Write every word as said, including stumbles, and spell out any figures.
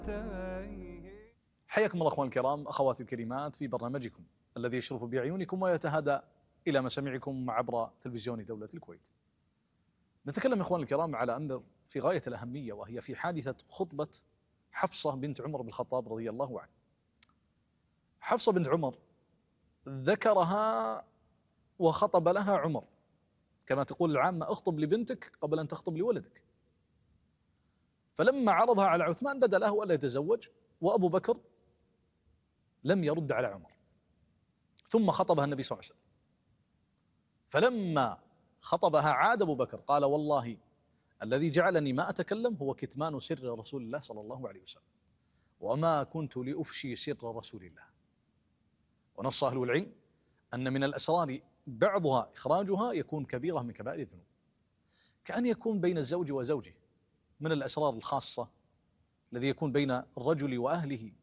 حياكم الله اخواني الكرام، اخواتي الكريمات، في برنامجكم الذي يشرف باعينكم ويتهادى الى مسامعكم عبر تلفزيون دوله الكويت. نتكلم اخواني الكرام على امر في غايه الاهميه، وهي في حادثه خطبه حفصه بنت عمر بن الخطاب رضي الله عنه. حفصه بنت عمر ذكرها وخطب لها عمر، كما تقول العامه: اخطب لبنتك قبل ان تخطب لولدك. فلما عرضها على عثمان بدا له الا يتزوج، وابو بكر لم يرد على عمر، ثم خطبها النبي صلى الله عليه وسلم. فلما خطبها عاد ابو بكر قال: والله الذي جعلني ما اتكلم هو كتمان سر رسول الله صلى الله عليه وسلم، وما كنت لافشي سر رسول الله. ونص اهل العلم ان من الاسرار بعضها اخراجها يكون كبيره من كبائر الذنوب، كأن يكون بين الزوج وزوجه من الاسرار الخاصه الذي يكون بين الرجل واهله